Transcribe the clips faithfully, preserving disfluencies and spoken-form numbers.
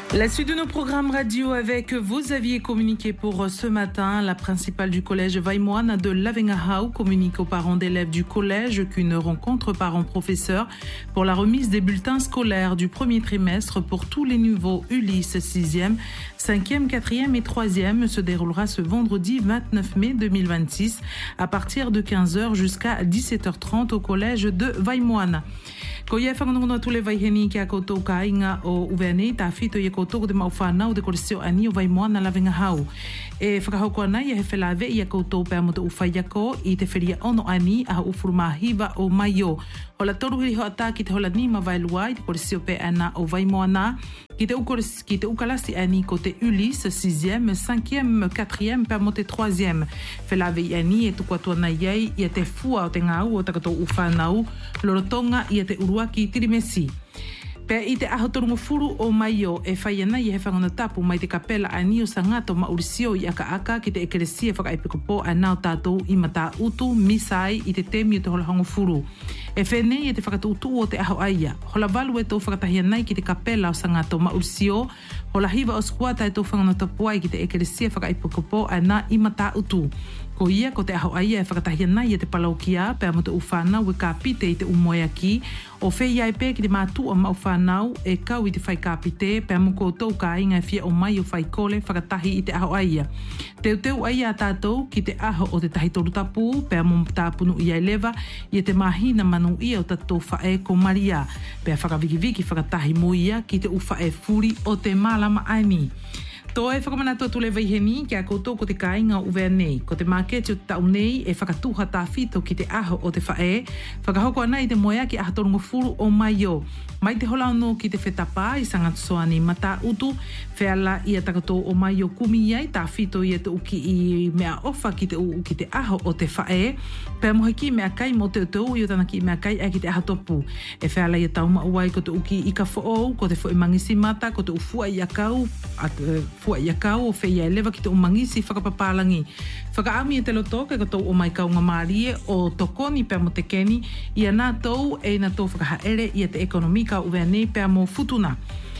La suite de nos programmes radio avec vos avis et communiqués pour ce matin. La principale du collège Vaimoana de Lavengahau communique aux parents d'élèves du collège qu'une rencontre parents-professeurs pour la remise des bulletins scolaires du premier trimestre pour tous les niveaux Ulysse sixième, cinquième, quatrième et troisième se déroulera ce vendredi vingt-neuf mai deux mille vingt-six à partir de quinze heures jusqu'à dix-sept heures trente au collège de Vaimoana. Ko ia whanganongono tule vaiheni kia koutou ka inga o uveanei ta fito ia koutou de mauwhanau de koresio ani o Vaimoana Lavengahau. E whakahoko ana ia he whelawe ia koutou pēr mo te uwhaiako i te whiria ono ani a ufurumahiva o Maio. Hola toru hiri hoata ki te hola ni ma vailua i te koresio pē ana o Vaimoana. Ki te, ukores, ki te ukalasi ani ko te Ulysse sixième, cinquième, quatrième pēr mo te troisième. Whelawe i ani e tuku ana iei ia te fua o te ngau o takatou uwhanau lorotonga ia te urua ki Tirimesi. Pea i te ahotorungo furu o Maio e whai ana i he whangana tapu mai te kapela ani o sangato maurisio i aka aka ki te ekeresia whakaipikopo anao tātou i mata utu misai i te temi o te holahongo furu. E whenei e te whakatuutu o te aho aia. Hola valu e tō whakatahia nei ki te kapela o sangato maurisio. Hola hiva o skuata e tō whangana tapu ai ki te ekeresia whakaipikopo ana i mata utu. Ko ia ko te aho aia e whakatahia nei e te palaukia pēr mo te uwhanau e ka pite i te umoia ki o whea e pē ki te mātu o mauwhanau e kau i te whai ka pite pēr mo koutou ka inga e whia o mai o whai kole whakatahi i te aho aia. Teu teu aia tātou ki te aho o te tahi toru tapu pēr mo tāpunu i aileva i te mahina manu ia o tātou whae ko Maria pēr whakawiki-wiki whakatahi mo ia ki te uwhae furi o te malama aini. Tō e whakamanatua tule vaiheni kia koutou ko te kāinga o uvea nei. Ko te māketi o te tau nei e whakatuha tā whito ki te aho o te whae. Whakahoko ana i te moea ki ahatorongo furu o Maio. Mai te hola ono ki te whetapa i sangatu soani mata utu. Whiala i a takatou o Maio kumi iai tā whito i a te uki i mea ofa ki te u ki te aho o te whae. Pea mohe ki mea kai mo te utau i o tana ki mea kai ai ki te ahatopu. E whiala i a tauma uai ko te uki i ka whoou, ko te whoe mangisi mata, ko te ufua i a kau, at, uh, fua i a kau o whea e lewa ki te umangisi whakapapalangi. Whakaami e te loto ke katou o mai kaunga maarie o tokoni pēr mo te keni i a nā tau e nā tau whakahaere i a te ekonomika uvea nei pēr mo futuna.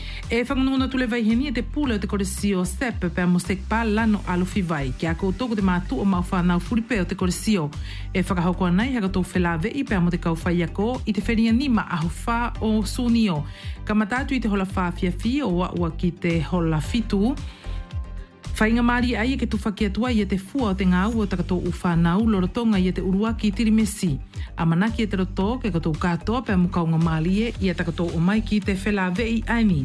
E whanganuna tule vaiheni e te pule o te koresio sepe pēr mo sekpa lano alofi vai. Kia koutou ko te mātu o mauwhanau furipe o te koresio. E whakahoko anai haka tau whelawe i pēr mo te kauwhaiako i te whenia nima aho whā o sunio. Ka matatu i te hola whā fiafi o waua ki te hola fitu. Whainga maari ai e ke tuwhaki atua i e te fua o te ngau o takatou uwhanau lorotonga i e te urua ki Tirimesi. A manaki e te roto ke katou katoa pēr mo kaunga maari e i e takatou o mai ki te whelawe i aini.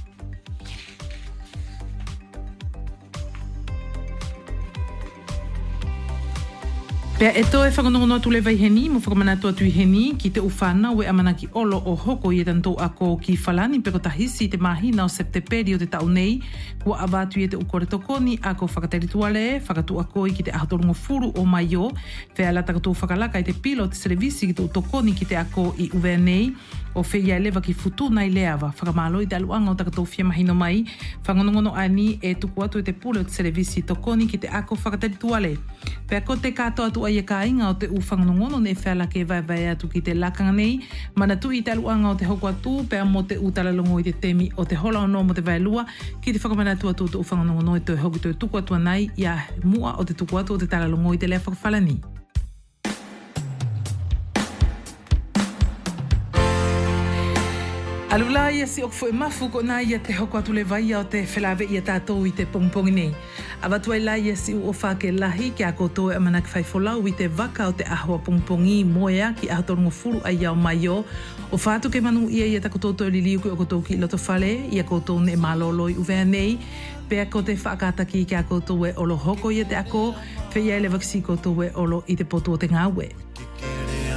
Pea e tō e whakanongono tule vaiheni mo whakamanatua tui heni ki te uwhanau e amanaki olo o hoko i e tantou ako ki whalani pe ko tahisi te mahina o septeperi o te tau nei kua avatu i e te ukore tokoni ako whakaterituale, whakatu ako i ki te ahatorongo furu o Maio, wheala takatou whakalaka i te pilo o te serevisi ki te utokoni ki te ako i uvea nei o whea lewa ki futu nai leawa. Whakamalo i te aluanga o takatou whia mahino mai, whangonongono ani e tuku atu i te pule o te serevisi tokoni ki te ako whakaterituale. Pea ko te kato atu ai e ka inga o te u whangonongono ne wheala ke vai vai atu ki te lakanga nei, mana tu i te aluanga o te hoko atu, pea mo te utalalongo i te temi o te hola ono mo te vailua, ki te whakamanatua atu o te u whangonongono i te hoki te tuku atu anai, ia mua o te tuku atu o te talalongo i te lea whakawhalani. Alula ia si ok foi mafu ko na ia te hoko atu le vai o te whelawe ia tātou i te pongpongi nei. Awatua ia ia si u o whake lahi ki a koutou e manaki whai wholau i te waka o te ahua pongpongi moea ki ahatorongo furu ai au Maio. O whātu ke manu ia ia takotou to liliu ki o koutou ki loto whale, ia koutou ne malolo i uvea nei. Pea ko te whakataki ki a koutou e olo hoko ia te ako, whea ele vaksi koutou e olo i te poto o te ngāwe.